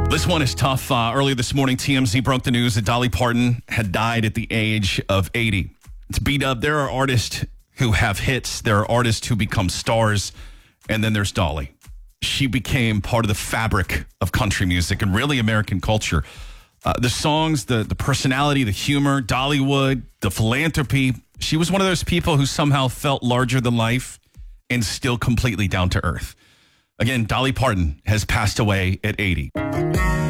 This one is tough. Earlier this morning, TMZ broke the news that Dolly Parton had died at the age of 80. It's B-Dub. There are artists who have hits. There are artists who become stars. And then there's Dolly. She became part of the fabric of country music and really American culture. The songs, the personality, the humor, Dollywood, the philanthropy. She was one of those people who somehow felt larger than life and still completely down to earth. Again, Dolly Parton has passed away at 80.